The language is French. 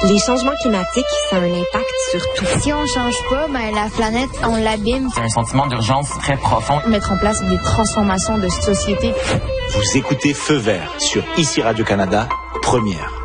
Les changements climatiques, ça a un impact sur tout. Si on change pas, la planète, on l'abîme. C'est un sentiment d'urgence très profond. Mettre en place des transformations de société. Vous écoutez Feu Vert sur ICI Radio-Canada, première.